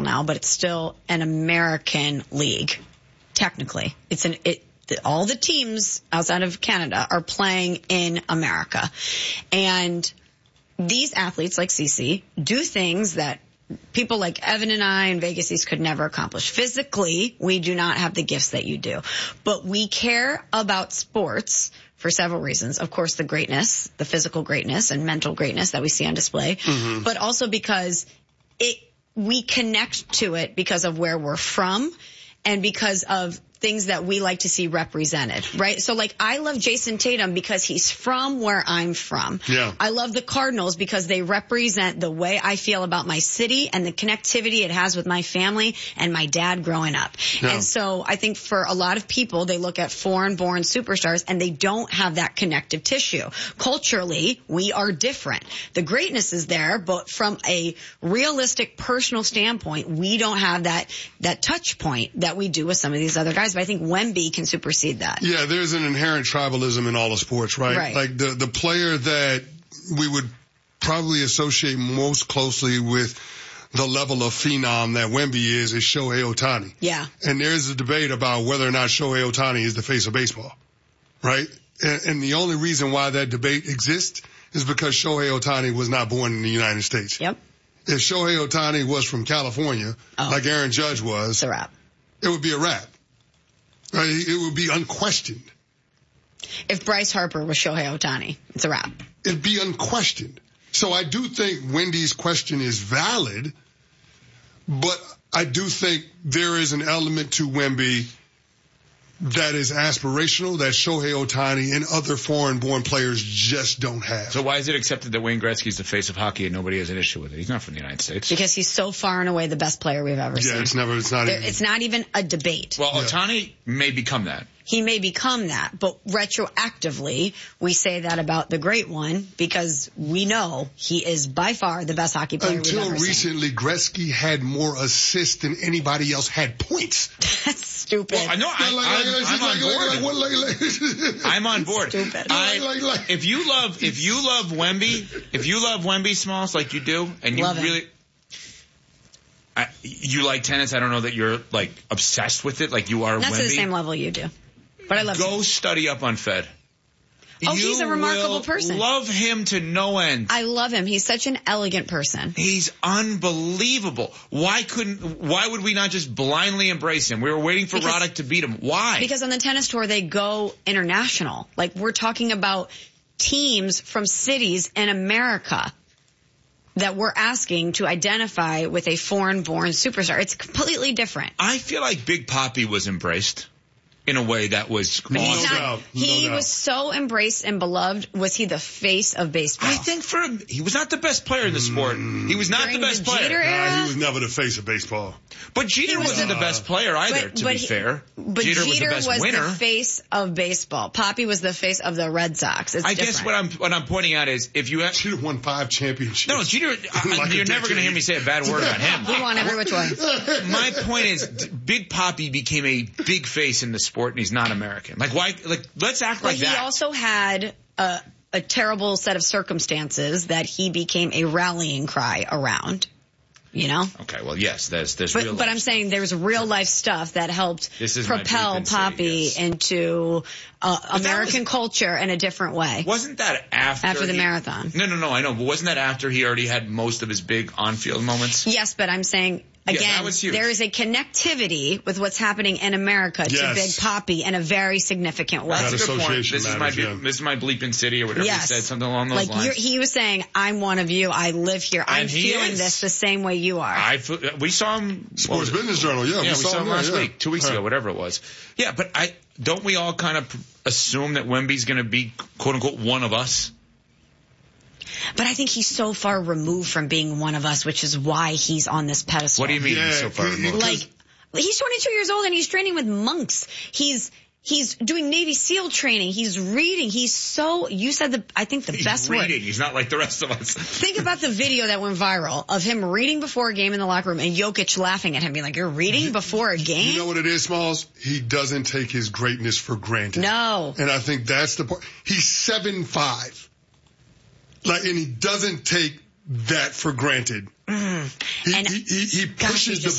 now, but it's still an American league. Technically, all the teams outside of Canada are playing in America. And these athletes like Cece do things that people like Evan and I and Vegas East could never accomplish. Physically, we do not have the gifts that you do. But we care about sports for several reasons. Of course, the greatness, the physical greatness and mental greatness that we see on display, but also because we connect to it because of where we're from and because of things that we like to see represented, right? So like I love Jason Tatum because he's from where I'm from. Yeah. I love the Cardinals because they represent the way I feel about my city and the connectivity it has with my family and my dad growing up. Yeah. And so I think for a lot of people, they look at foreign-born superstars and they don't have that connective tissue. Culturally, we are different. The greatness is there, but from a realistic personal standpoint, we don't have that touch point that we do with some of these other guys. But I think Wemby can supersede that. Yeah, there's an inherent tribalism in all the sports, right? Like the player that we would probably associate most closely with the level of phenom that Wemby is Shohei Ohtani. Yeah. And there's a debate about whether or not Shohei Ohtani is the face of baseball, right? And the only reason why that debate exists is because Shohei Ohtani was not born in the United States. Yep. If Shohei Ohtani was from California, like Aaron Judge was, it's a wrap. It would be a wrap. Right? It would be unquestioned. If Bryce Harper was Shohei Ohtani, it's a wrap. It'd be unquestioned. So I do think Wendy's question is valid, but I do think there is an element to Wemby that is aspirational that Shohei Ohtani and other foreign-born players just don't have. So why is it accepted that Wayne Gretzky's the face of hockey and nobody has an issue with it? He's not from the United States. Because he's so far and away the best player we've ever seen. Yeah, it's not even a debate. Well, Ohtani may become that. He may become that, but retroactively, we say that about the great one because we know he is by far the best hockey player we've ever seen. Until recently, Gretzky had more assists than anybody else had points. That's stupid. Well, I know. I'm on board. Stupid. If you love Wemby, Smalls, like you do, and you love really. You like tennis. I don't know that you're like obsessed with it like you are. Not Wemby. to the same level you do, but I love. Go study up on Fed. Oh, he's a remarkable person. Love him to no end. I love him. He's such an elegant person. He's unbelievable. Why would we not just blindly embrace him? We were waiting for Roddick to beat him. Why? Because on the tennis tour they go international. Like we're talking about teams from cities in America that we're asking to identify with a foreign-born superstar. It's completely different. I feel like Big Papi was embraced in a way that was awesome. He was so embraced and beloved. Was he the face of baseball? I think for him, he was not the best player in the sport. He was not the best player. He was never the face of baseball. But Jeter wasn't the best player either, to be fair. But Jeter was the face of baseball. Papi was the face of the Red Sox. It's different. Guess what I'm pointing out is if you have Jeter won 5 championships. No, Jeter. You're never going to hear me say a bad word about him. We want every which way. My point is, Big Papi became a big face in the sport, and he's not American. Like why? Like let's act like that. He also had a terrible set of circumstances that he became a rallying cry around. You know? Okay, well, yes, there's real life. But I'm saying there's real life stuff that helped propel Papi into American culture in a different way. Wasn't that after the marathon? No, I know. But wasn't that after he already had most of his big on-field moments? Yes, but I'm saying, again, there is a connectivity with what's happening in America to Big Papi in a very significant way. That's a good point. This is my bleeping city or whatever he said, something along those lines. He was saying, I'm one of you. I live here. I'm feeling this the same way you are. We saw him. Sports Business Journal, we saw him last week, 2 weeks ago, whatever it was. Yeah, but don't we all kind of assume that Wemby's going to be, quote unquote, one of us? But I think he's so far removed from being one of us, which is why he's on this pedestal. What do you mean he's so far removed? Like, he's 22 years old and he's training with monks. He's doing Navy SEAL training. He's reading. You said I think the best word. He's not like the rest of us. Think about the video that went viral of him reading before a game in the locker room and Jokic laughing at him, being like, you're reading before a game? You know what it is, Smalls? He doesn't take his greatness for granted. No. And I think that's the point. He's 7'5". And he doesn't take that for granted. Mm. He pushes the